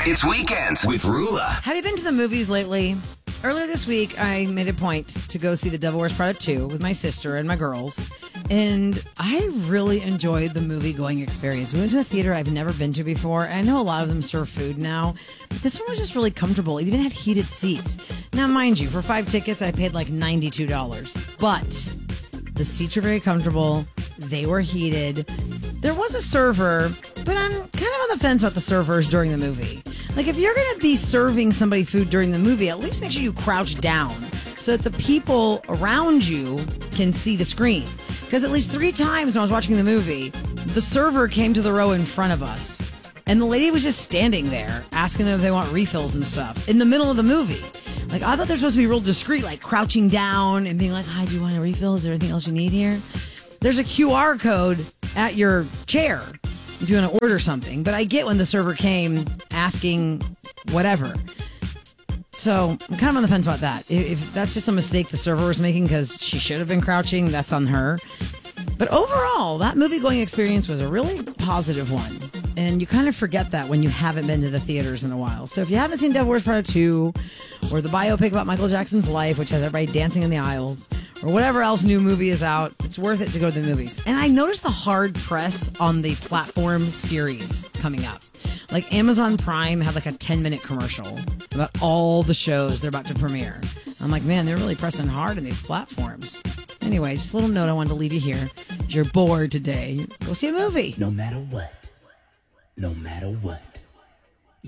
It's Weekends with Rula. Have you been to the movies lately? Earlier this week, I made a point to go see The Devil Wears Prada 2 with my sister and my girls. And I really enjoyed the movie-going experience. We went to a theater I've never been to before. I know a lot of them serve food now, but this one was just really comfortable. It even had heated seats. Now, mind you, for 5 tickets, I paid like $92. But the seats were very comfortable. They were heated. There was a server, but I'm kind of on the fence about the servers during the movie. Like, if you're going to be serving somebody food during the movie, at least make sure you crouch down so that the people around you can see the screen. Because at least 3 times when I was watching the movie, the server came to the row in front of us. And the lady was just standing there asking them if they want refills and stuff in the middle of the movie. Like, I thought they're supposed to be real discreet, like crouching down and being like, hi, do you want a refill? Is there anything else you need here? There's a QR code at your chair if you want to order something. But I get when the server came asking whatever. So I'm kind of on the fence about that. If that's just a mistake the server was making because she should have been crouching, that's on her. But overall, that movie-going experience was a really positive one. And you kind of forget that when you haven't been to the theaters in a while. So if you haven't seen Devil Wears Prada 2, or the biopic about Michael Jackson's life, which has everybody dancing in the aisles, or whatever else new movie is out, it's worth it to go to the movies. And I noticed the hard press on the platform series coming up. Like Amazon Prime had like a 10-minute commercial about all the shows they're about to premiere. I'm like, man, they're really pressing hard on these platforms. Anyway, just a little note I wanted to leave you here. If you're bored today, go see a movie. No matter what. No matter what.